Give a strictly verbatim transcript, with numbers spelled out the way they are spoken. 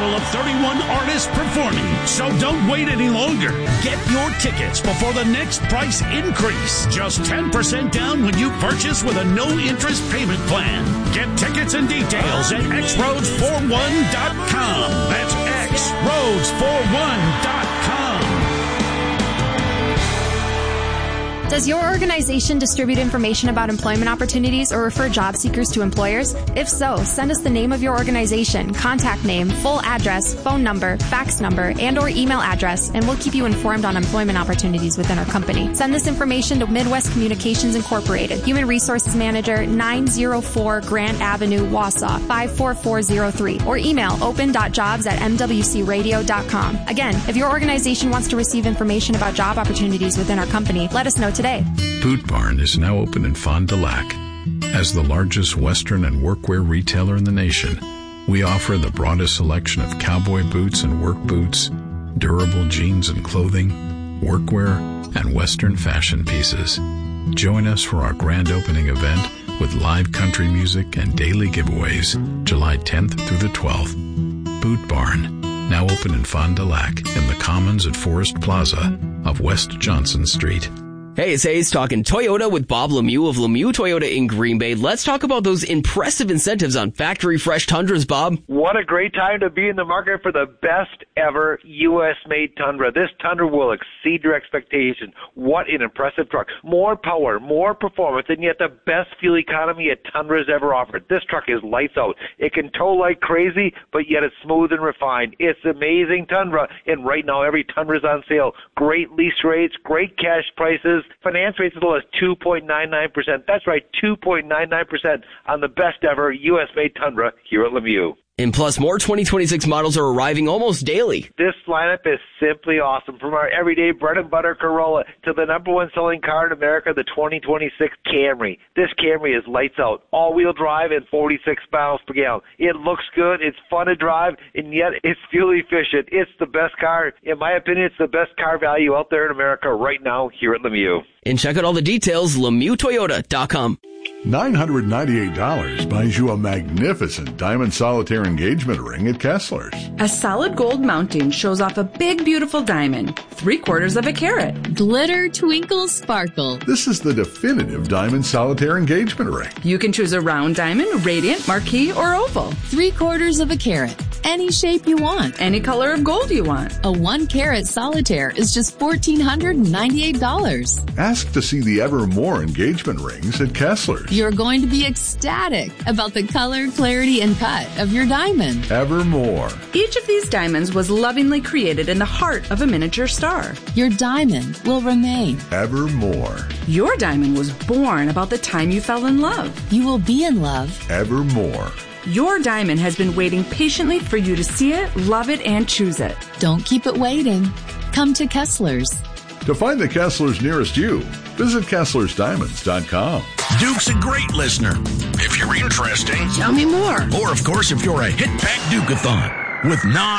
total of thirty-one artists performing. So don't wait any longer. Get your tickets before the next price increase. Just ten percent down when you purchase with a no-interest payment plan. Get tickets and details at x roads forty-one dot com. That's x roads forty-one dot com. Does your organization distribute information about employment opportunities or refer job seekers to employers? If so, send us the name of your organization, contact name, full address, phone number, fax number, and or email address, and we'll keep you informed on employment opportunities within our company. Send this information to Midwest Communications Incorporated, Human Resources Manager, nine oh four Grant Avenue, Wausau, five four four zero three, or email open dot jobs at m w c radio dot com. Again, if your organization wants to receive information about job opportunities within our company, let us know today. Boot Barn is now open in Fond du Lac. As the largest Western and workwear retailer in the nation, we offer the broadest selection of cowboy boots and work boots, durable jeans and clothing, workwear, and Western fashion pieces. Join us for our grand opening event with live country music and daily giveaways, July tenth through the twelfth. Boot Barn, now open in Fond du Lac in the Commons at Forest Plaza of West Johnson Street. Hey, it's Hayes talking Toyota with Bob Lemieux of Lemieux Toyota in Green Bay. Let's talk about those impressive incentives on factory fresh Tundras, Bob. What a great time to be in the market for the best ever U S made Tundra. This Tundra will exceed your expectations. What an impressive truck. More power, more performance, and yet the best fuel economy a Tundra's ever offered. This truck is lights out. It can tow like crazy, but yet it's smooth and refined. It's amazing Tundra, and right now every Tundra's on sale. Great lease rates, great cash prices. Finance rates as low as two point nine nine percent. That's right, two point nine nine percent on the best ever U S made Tundra here at Lemieux. And plus, more twenty twenty-six models are arriving almost daily. This lineup is simply awesome. From our everyday bread and butter Corolla to the number one selling car in America, the twenty twenty-six Camry. This Camry is lights out, all-wheel drive and forty-six miles per gallon. It looks good, it's fun to drive, and yet it's fuel efficient. It's the best car. In my opinion, it's the best car value out there in America right now here at Lemieux. And check out all the details, Lemieux Toyota dot com. nine hundred ninety-eight dollars buys you a magnificent diamond solitaire engagement ring at Kessler's. A solid gold mounting shows off a big, beautiful diamond, three quarters of a carat. Glitter, twinkle, sparkle. This is the definitive diamond solitaire engagement ring. You can choose a round diamond, radiant, marquise, or oval. Three quarters of a carat. Any shape you want. Any color of gold you want. A one carat solitaire is just one thousand four hundred ninety-eight dollars. Ask to see the Evermore engagement rings at Kessler's. You're going to be ecstatic about the color, clarity, and cut of your diamond. Evermore. Each of these diamonds was lovingly created in the heart of a miniature star. Your diamond will remain. Evermore. Your diamond was born about the time you fell in love. You will be in love. Evermore. Your diamond has been waiting patiently for you to see it, love it, and choose it. Don't keep it waiting. Come to Kessler's. To find the Kessler's nearest you, visit Kesslers Diamonds dot com. Duke's a great listener. If you're interesting, Tell me more. Or, of course, if you're a Hit Back Duke-a-thon with non